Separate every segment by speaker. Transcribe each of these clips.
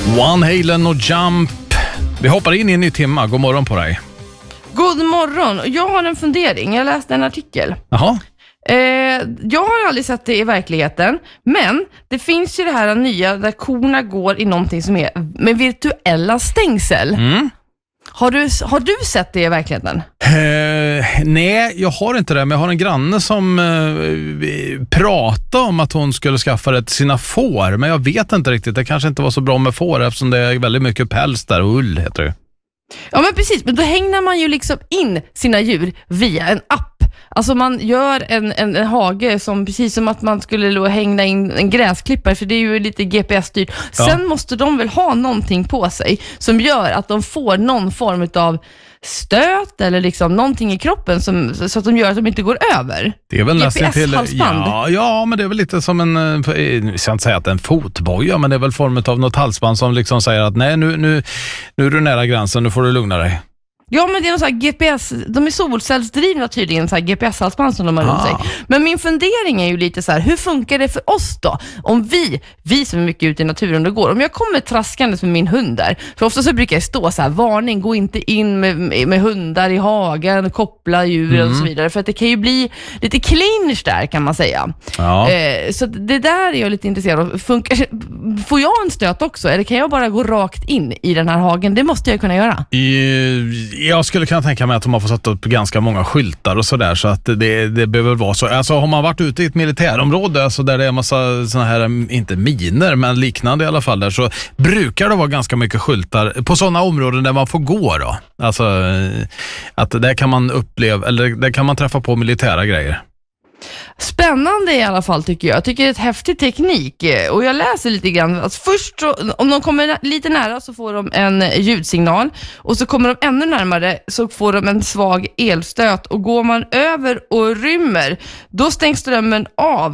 Speaker 1: Van Halen och Jump. Vi hoppar in i en ny timma. God morgon på dig.
Speaker 2: God morgon. Jag har en fundering. Jag läste en artikel.
Speaker 1: Jaha.
Speaker 2: Jag har aldrig sett det i verkligheten. Men det finns ju det här nya där korna går i någonting som är med virtuella stängsel. Har du sett det i verkligheten?
Speaker 1: Nej, jag har inte det. Men jag har en granne som pratade om att hon skulle skaffa det till sina får. Men jag vet inte riktigt. Det kanske inte var så bra med får eftersom det är väldigt mycket päls där. Och ull heter det. Ja,
Speaker 2: men precis. Men då hängnar man ju liksom in sina djur via en app. Alltså man gör en hage som precis som att man skulle hänga in en gräsklippare, för det är ju lite GPS-styrt. Ja. Sen måste de väl ha någonting på sig som gör att de får någon form av stöt eller liksom någonting i kroppen så att de gör att de inte går över.
Speaker 1: Det är väl nästan till
Speaker 2: halsband.
Speaker 1: Ja, men det är väl lite som jag ska inte säga att det är en fotboja, men det är väl formen av något halsband som liksom säger att nej, nu är du nära gränsen, nu får du lugna dig.
Speaker 2: Ja, men det är någon så här GPS, de är solcellsdrivna tydligen, så här GPS-halsband som de har runt sig. Men min fundering är ju lite så här, hur funkar det för oss då? Om vi som är mycket ute i naturen och går, om jag kommer traskandes med min hund där, för ofta så brukar jag stå så här, varning, gå inte in med hundar i hagen, koppla djur och så vidare, för att det kan ju bli lite clinch där, kan man säga. Ja. Så det där är jag lite intresserad av. Får jag en stöt också, eller kan jag bara gå rakt in i den här hagen? Det måste jag kunna göra.
Speaker 1: Jag skulle kunna tänka mig att de har fått sätta upp ganska många skyltar och sådär, så att det behöver vara så. Alltså har man varit ute i ett militärområde, alltså där det är en massa såna här, inte miner, men liknande i alla fall där, så brukar det vara ganska mycket skyltar på sådana områden där man får gå då. Alltså att där kan man uppleva, eller där kan man träffa på militära grejer.
Speaker 2: Spännande i alla fall tycker jag. Jag tycker det är ett häftig teknik. Och jag läser lite grann. Alltså först så, om de kommer lite nära så får de en ljudsignal. Och så kommer de ännu närmare så får de en svag elstöt. Och går man över och rymmer, då stängs strömmen av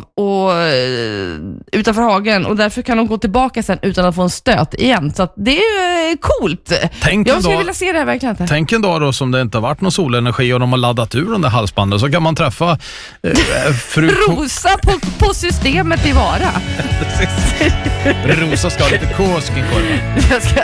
Speaker 2: utanför hagen. Och därför kan de gå tillbaka sen utan att få en stöt igen. Så att det är coolt. Jag skulle vilja se det här verkligen.
Speaker 1: Tänk en dag då som det inte har varit någon solenergi och de har laddat ur den där halsbanden, så kan man träffa
Speaker 2: Rosa på systemet i Vara.
Speaker 1: Rosa ska ha lite kåsk i korven.
Speaker 2: Jag ska